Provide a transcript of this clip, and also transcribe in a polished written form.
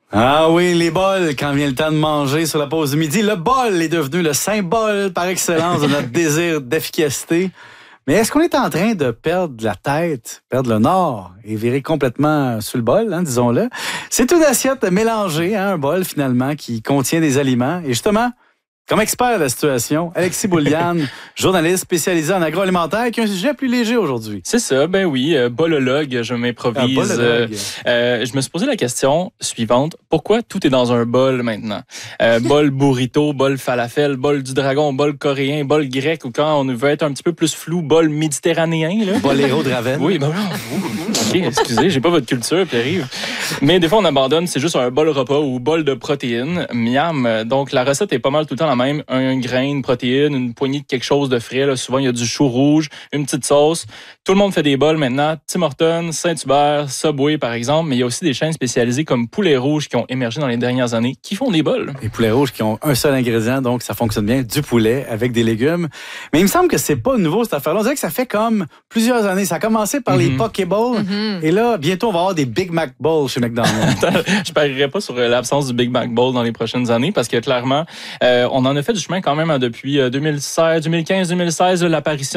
Ah oui, les bols, quand vient le temps de manger sur la pause du midi, le bol est devenu le symbole par excellence de notre désir d'efficacité. Mais est-ce qu'on est en train de perdre la tête, perdre le nord et virer complètement sous le bol, disons-le? C'est une assiette mélangée, un bol finalement qui contient des aliments. Et justement, comme expert de la situation, Alexis Bouliane, journaliste spécialisé en agroalimentaire, qui a un sujet plus léger aujourd'hui. C'est ça, ben oui, bolologue, je m'improvise. Bolologue. Je me suis posé la question suivante, pourquoi tout est dans un bol maintenant? Bol burrito, bol falafel, bol du dragon, bol coréen, bol grec, ou quand on veut être un petit peu plus flou, bol méditerranéen. Là. Boléro de Ravenne. Oui, ben OK, excusez, j'ai pas votre culture, Pierre-Yves. Mais des fois, on abandonne, c'est juste un bol repas ou bol de protéines. Miam. Donc, la recette est pas mal tout le temps la même. Un grain, une protéine, une poignée de quelque chose de frais. Là. Souvent, il y a du chou rouge, une petite sauce. Tout le monde fait des bols maintenant. Tim Hortons, Saint-Hubert, Subway, par exemple. Mais il y a aussi des chaînes spécialisées comme Poulet Rouge qui ont émergé dans les dernières années qui font des bols. Les poulets rouges qui ont un seul ingrédient, donc ça fonctionne bien, du poulet avec des légumes. Mais il me semble que c'est pas nouveau cette affaire-là. On dirait que ça fait comme plusieurs années. Ça a commencé par les Pokéballs. Et là, bientôt, on va avoir des Big Mac Balls chez McDonald's. Je parierais pas sur l'absence du Big Mac Bowl dans les prochaines années parce que clairement, on en a fait du chemin quand même depuis 2016, 2015, 2016, l'apparition